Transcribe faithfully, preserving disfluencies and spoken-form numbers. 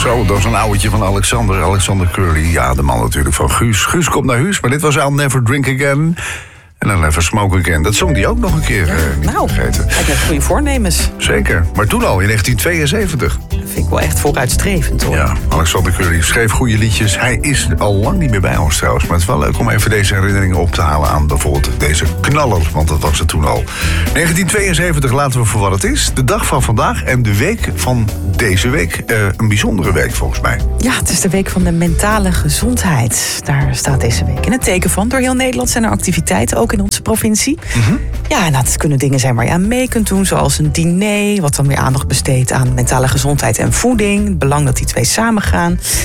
Zo, dat is een ouwtje van Alexander. Alexander Curly, ja, de man natuurlijk van Guus. Guus komt naar huis, maar dit was I'll Never Drink Again. En dan Never Smoke Again. Dat zong die ook nog een keer, ja, uh, niet nou, vergeten. Hij heeft goede voornemens. Zeker, maar toen al, in negentien tweeënzeventig. Dat vind ik wel echt vooruitstrevend, hoor. Ja, Alexander Curly schreef goede liedjes. Hij is al lang niet meer bij ons trouwens. Maar het is wel leuk om even deze herinneringen op te halen aan bijvoorbeeld deze knaller. Want dat was het toen al. negentien tweeënzeventig laten we voor wat het is. De dag van vandaag en de week van deze week. Uh, een bijzondere week volgens mij. Ja, het is de week van de mentale gezondheid. Daar staat deze week in het teken van. Door heel Nederland zijn er activiteiten, ook in onze provincie. Mm-hmm. Ja, en dat kunnen dingen zijn waar je aan mee kunt doen. Zoals een diner, wat dan weer aandacht besteedt aan mentale gezondheid en voeding. Het belang dat die twee samengaan.